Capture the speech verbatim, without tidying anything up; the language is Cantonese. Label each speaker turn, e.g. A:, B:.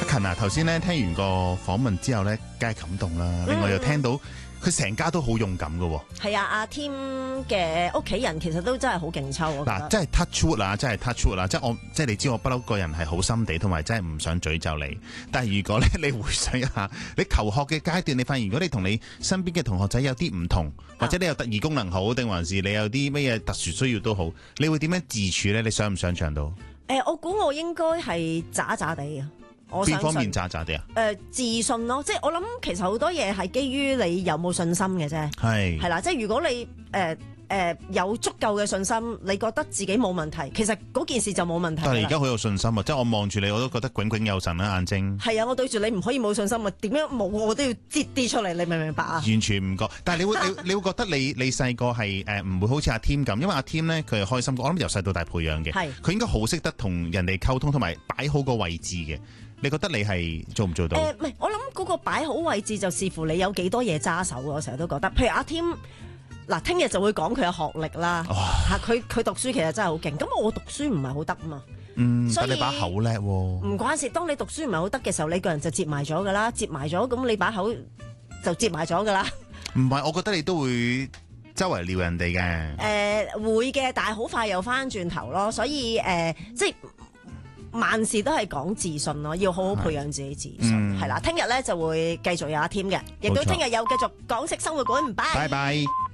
A: 勤啊，頭先咧聽完個訪問之後咧，梗係感動啦。另外又聽到佢成家都好勇敢噶。
B: 係啊，阿 Tim 嘅屋企人其實都真係好勁抽。
A: 嗱，真係 touch wood 啦，真係 touch wood 啦。即係我，即係你知我不嬲個人係好心地，同埋真係唔想詛咒你。但係如果咧，你回想一下，你求學嘅階段，你發現如果你同你身邊嘅同學仔有啲唔同，或者你有特異功能好，定還是你有啲乜嘢特殊需要都好，你會點樣自處咧？你想唔想象到？
B: 誒、呃，我估我應該係渣渣地嘅。
A: 邊方面渣渣啲啊？
B: 誒、呃，自信咯，即係我諗其實好多嘢係基於你有冇信心嘅啫。係係啦，即係如果你誒誒、呃呃、有足夠嘅信心，你覺得自己冇問題，其實嗰件事就冇問題。
A: 但係而家好有信心啊！即係我望住你，我都覺得炯炯有神啦，眼睛。係
B: 啊，我對住你唔可以冇信心啊！點樣冇我都要擠啲出嚟，你明唔明白啊？
A: 完全唔覺，但係你會你你會覺得你你細個係誒唔會好似阿 Tim 咁，因為阿 Tim 咧佢係開心，我諗由細到大培養嘅，佢應該好識得同人哋溝通，同埋擺好個位置嘅。你覺得你係做唔做到？
B: 誒，唔係，我諗嗰個擺好位置就視乎你有幾多嘢揸手。我成日都覺得，譬如阿 Tim，嗱，聽日就會講佢嘅學歷啦。嚇，佢佢讀書其實真係好勁。咁我讀書唔係好得啊嘛。
A: 嗯，
B: 所以
A: 但你把口叻喎。
B: 唔關事，當你讀書唔係好得嘅時候，你個人就接埋咗噶啦，接埋咗，咁你把口就接埋咗噶啦。
A: 唔係，我覺得你都會周圍撩人哋嘅。誒、
B: 呃，會嘅，但係好快又翻轉頭咯。所以誒、呃，即係。萬事都係講自信咯，要好好培養自己自信，係啦。聽日咧就會繼續有阿 Tim 嘅，亦都聽日有繼續港式生活館，拜拜。